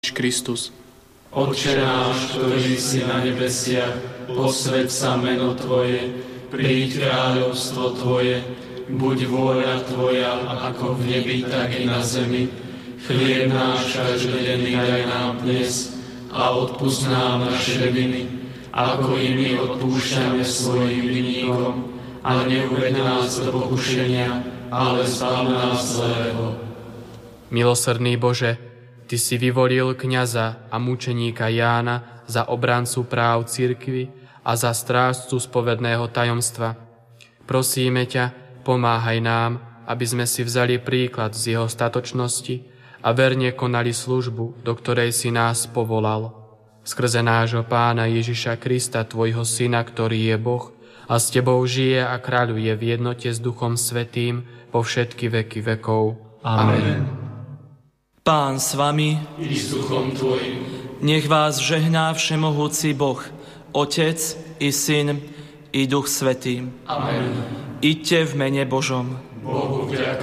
Kristus. Otče náš, ktorý si na nebesiach, posväť sa meno Tvoje, príď kráľovstvo Tvoje, buď vôľa Tvoja, ako v nebi, tak i na zemi. Chlieb náš každodenný daj nám dnes a odpusť nám naše viny, ako i my odpúšťame svojim vinníkom. A neuved nás do pokušenia, ale zbav nás zlého. Milosrdný Bože, Ty si vyvolil kňaza a mučeníka Jána za obrancu práv cirkvi a za strážcu spovedného tajomstva. Prosíme ťa, pomáhaj nám, aby sme si vzali príklad z jeho statočnosti a verne konali službu, do ktorej si nás povolal. Skrze nášho Pána Ježiša Krista, Tvojho Syna, ktorý je Boh a s Tebou žije a kráľuje v jednote s Duchom Svätým po všetky veky vekov. Amen. Pán s vami, I s duchom Tvojim. Nech vás žehná všemohúci Boh, Otec i Syn i Duch Svätý. Amen. Iďte v mene Božom. Bohu vďaka.